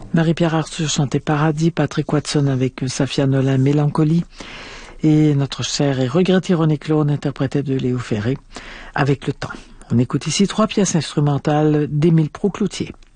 Marie-Pierre Arthur chantait Paradis, Patrick Watson avec Safia Nolin, Mélancolie, et notre cher et regretté René Claude interprétait de Léo Ferré, Avec le temps. On écoute ici 3 pièces instrumentales d'Émile Proucloutier.